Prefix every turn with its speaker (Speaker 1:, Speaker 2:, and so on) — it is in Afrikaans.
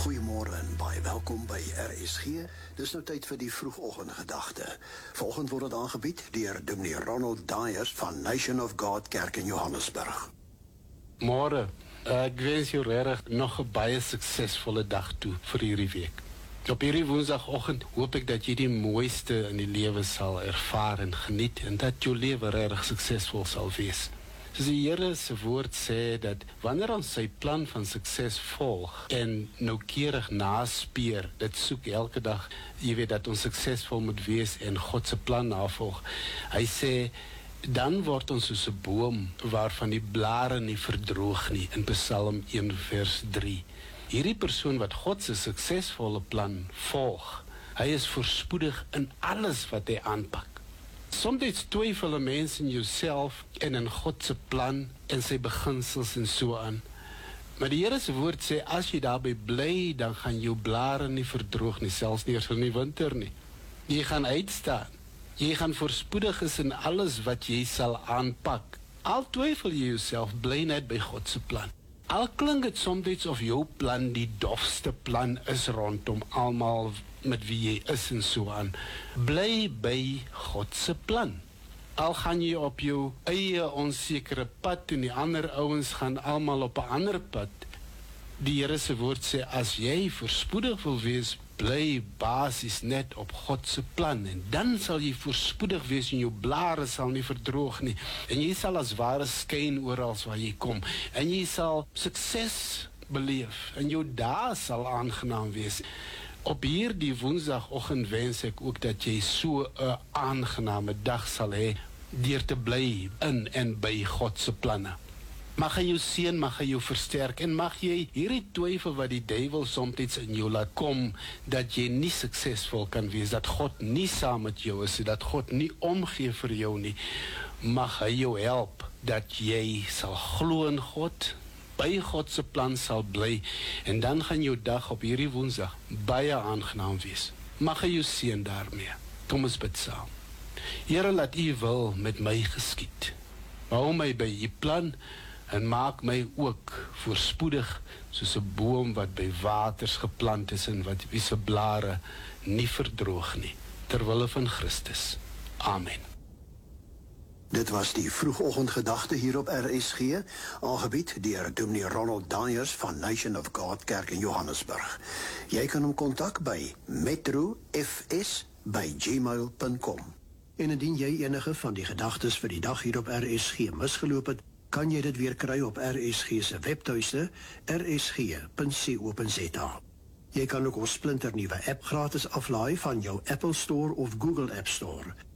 Speaker 1: Goeiemôre en baie welkom by RSG. Dis nou tyd vir die vroegoggendgedagte. Volgende word dit aangebied deur Dominee Ronald Dyers van Nation of God Kerk in Johannesburg.
Speaker 2: Môre, ek wens jou regtig nog 'n baie suksesvolle dag toe vir hierdie week. Op hierdie woensdagoggend hoop ek dat jy die mooiste in die lewe sal ervaar en geniet en dat jou lewe regtig suksesvol sal wees. Soos die Here se woord sê dat wanneer ons sy plan van sukses volg en noukeurig naspeur, dit soek elke dag, jy weet dat ons suksesvol moet wees en God se plan navolg. Hy sê, dan word ons soos 'n boom waarvan die blare nie verdroog nie, in Psalm 1 vers 3. Hierdie persoon wat God se suksesvolle plan volg, hy is voorspoedig in alles wat hy aanpak. Soms twyfel 'n mens in jouself en in God se plan en sy beginsels en so aan. Maar die Here se woord sê, as jy daarby bly, dan gaan jou blare nie verdroog nie, selfs nie eers in die winter nie. Jy gaan uitstaan. Jy gaan voorspoedig is in alles wat jy sal aanpak. Al twyfel jy jouself, bly net by God se plan. Al klink dit soms of jou plan die dofste plan is rondom almal met wie jy is en so aan. Bly by God se plan. Al gaan jy op jou eie onsekere pad en die ander ouens gaan almal op 'n ander pad. Die Here se woord sê, as jy voorspoedig wil wees, bly basies net op God se plan en dan sal jy voorspoedig wees en jou blare sal nie verdroog nie en jy sal as ware skyn oral waar jy kom en jy sal sukses beleef en jou dae sal aangenaam wees. Op hierdie woensdagoggend wens ek ook dat jy so 'n aangename dag sal hê deur te bly in en by God se planne. Mag hy jou seën, mag hy jou versterk en mag jy hierdie twyfel wat die duiwel soms in jou laat kom, dat jy nie suksesvol kan wees, dat God nie saam met jou is, dat God nie omgee vir jou nie, mag hy jou help, dat jy sal glo in God, by God se plan sal bly, en dan gaan jou dag op hierdie woensdag baie aangenaam wees. Mag hy jou seën daarmee. Kom ons bid saam. Here, laat u wil met my geskied. Hou my by u plan, en maak my ook voorspoedig soos 'n boom wat by waters geplant is en wat wie se blare nie verdroog nie, ter wille van Christus. Amen.
Speaker 1: Dit was die vroegoggendgedagte hier op RSG, aangebied deur Dominee Ronald Dyers van Nation of God Kerk in Johannesburg. Jy kan hom kontak by metrofs@gmail.com. En indien jy enige van die gedagtes vir die dag hier op RSG misgeloop het, kan jy dit weer kry op RSG se webtuiste, rsg.co.za. Jy kan ook ons splinternuwe app gratis aflaai van jou Apple Store of Google App Store.